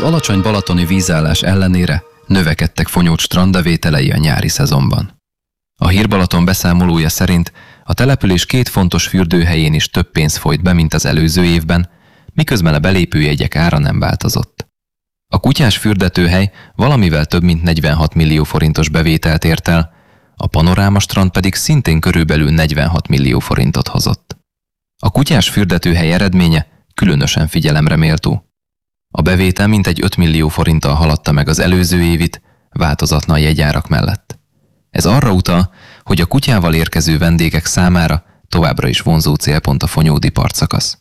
alacsony balatoni vízállás ellenére növekedtek Fonyód strandbevételei a nyári szezonban. A Hír-Balaton beszámolója szerint a település 2 fontos fürdőhelyén is több pénz folyt be, mint az előző évben, miközben a belépőjegyek ára nem változott. A Kutyás fürdetőhely valamivel több mint 46 millió forintos bevételt ért el, a Panoráma strand pedig szintén körülbelül 46 millió forintot hozott. A Kutyás fürdetőhely eredménye különösen figyelemre méltó. A bevétel mintegy 5 millió forinttal haladta meg az előző évit, változatlan jegyárak mellett. Ez arra utal, hogy a kutyával érkező vendégek számára továbbra is vonzó célpont a fonyódi partszakasz.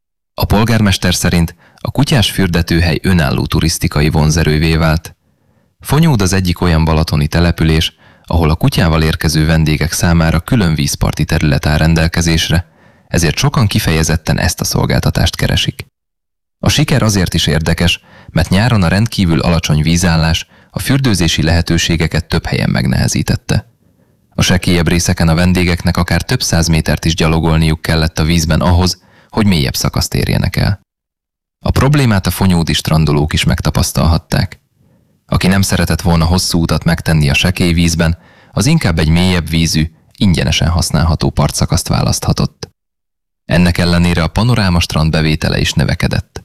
A polgármester szerint a Kutyás fürdetőhely önálló turisztikai vonzerővé vált. Fonyód az egyik olyan balatoni település, ahol a kutyával érkező vendégek számára külön vízparti terület áll rendelkezésre, ezért sokan kifejezetten ezt a szolgáltatást keresik. A siker azért is érdekes, mert nyáron a rendkívül alacsony vízállás a fürdőzési lehetőségeket több helyen megnehezítette. A sekélyebb részeken a vendégeknek akár több 100 métert is gyalogolniuk kellett a vízben ahhoz, hogy mélyebb szakaszt érjenek el. A problémát a fonyódi strandolók is megtapasztalhatták. Aki nem szeretett volna hosszú utat megtenni a sekély vízben, az inkább egy mélyebb vízű, ingyenesen használható partszakaszt választhatott. Ennek ellenére a Panoráma strand bevétele is növekedett.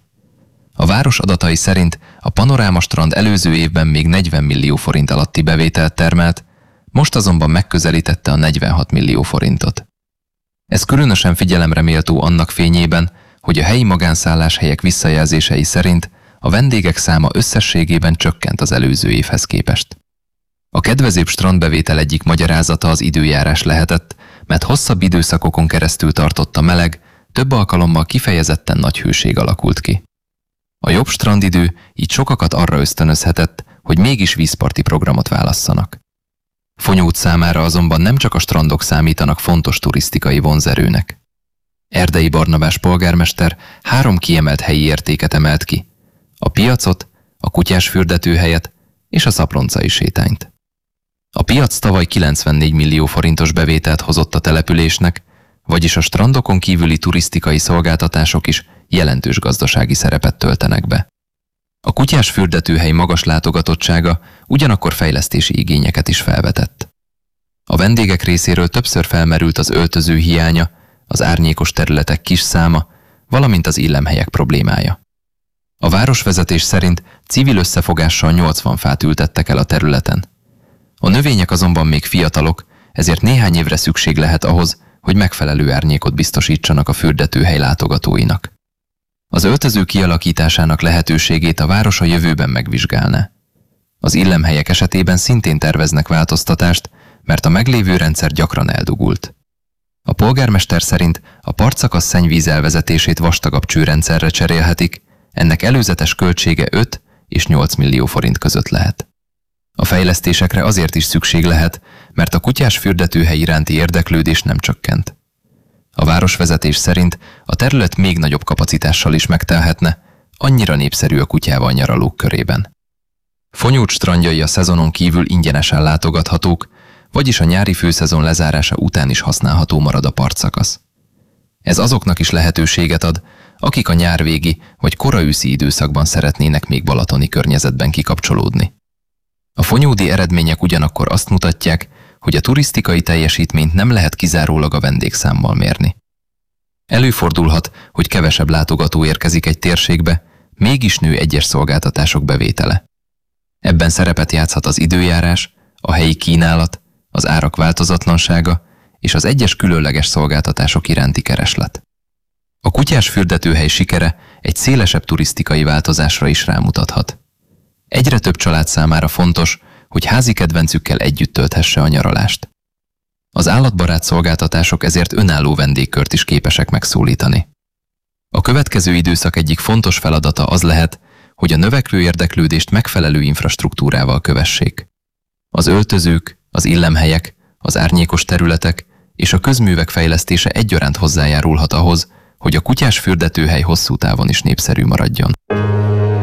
A város adatai szerint a Panoráma strand előző évben még 40 millió forint alatti bevételt termelt, most azonban megközelítette a 46 millió forintot. Ez különösen figyelemre méltó annak fényében, hogy a helyi magánszálláshelyek visszajelzései szerint a vendégek száma összességében csökkent az előző évhez képest. A kedvezőbb strandbevétel egyik magyarázata az időjárás lehetett, mert hosszabb időszakokon keresztül tartott a meleg, több alkalommal kifejezetten nagy hőség alakult ki. A jobb strandidő így sokakat arra ösztönözhetett, hogy mégis vízparti programot válasszanak. Fonyód számára azonban nem csak a strandok számítanak fontos turisztikai vonzerőnek. Erdei Barnabás polgármester 3 kiemelt helyi értéket emelt ki: a piacot, a Kutyás fürdetőhelyet és a Szaproncai sétányt. A piac tavaly 94 millió forintos bevételt hozott a településnek, vagyis a strandokon kívüli turisztikai szolgáltatások is jelentős gazdasági szerepet töltenek be. A Kutyás fürdetőhely magas látogatottsága ugyanakkor fejlesztési igényeket is felvetett. A vendégek részéről többször felmerült az öltöző hiánya, az árnyékos területek kis száma, valamint az illemhelyek problémája. A városvezetés szerint civil összefogással 80 fát ültettek el a területen. A növények azonban még fiatalok, ezért néhány évre szükség lehet ahhoz, hogy megfelelő árnyékot biztosítsanak a fürdetőhely látogatóinak. Az öltöző kialakításának lehetőségét a város a jövőben megvizsgálná. Az illemhelyek esetében szintén terveznek változtatást, mert a meglévő rendszer gyakran eldugult. A polgármester szerint a partszakasz szennyvíz elvezetését vastagabb csőrendszerre cserélhetik, ennek előzetes költsége 5 és 8 millió forint között lehet. A fejlesztésekre azért is szükség lehet, mert a Kutyás fürdetőhely iránti érdeklődés nem csökkent. A városvezetés szerint a terület még nagyobb kapacitással is megtelhetne, annyira népszerű a kutyával nyaralók körében. Fonyód strandjai a szezonon kívül ingyenesen látogathatók, vagyis a nyári főszezon lezárása után is használható marad a partszakasz. Ez azoknak is lehetőséget ad, akik a nyárvégi vagy koraőszi időszakban szeretnének még balatoni környezetben kikapcsolódni. A fonyódi eredmények ugyanakkor azt mutatják, hogy a turisztikai teljesítményt nem lehet kizárólag a vendégszámmal mérni. Előfordulhat, hogy kevesebb látogató érkezik egy térségbe, mégis nő egyes szolgáltatások bevétele. Ebben szerepet játszhat az időjárás, a helyi kínálat, az árak változatlansága és az egyes különleges szolgáltatások iránti kereslet. A Kutyás fürdetőhely sikere egy szélesebb turisztikai változásra is rámutathat. Egyre több család számára fontos, hogy házi kedvencükkel együtt tölthesse a nyaralást. Az állatbarát szolgáltatások ezért önálló vendégkört is képesek megszólítani. A következő időszak egyik fontos feladata az lehet, hogy a növekvő érdeklődést megfelelő infrastruktúrával kövessék. Az öltözők, az illemhelyek, az árnyékos területek és a közművek fejlesztése egyaránt hozzájárulhat ahhoz, hogy a Kutyás fürdetőhely hosszú távon is népszerű maradjon.